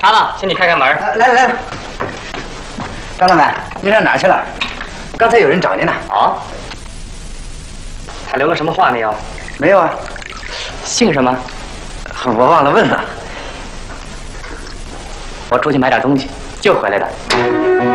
查了，请你开开门。 来，张老板，您上哪儿去了？刚才有人找您呢。 啊？他留了什么话没有？ 没有啊。 姓什么？ 我忘了问了。 我出去买点东西，就回来的。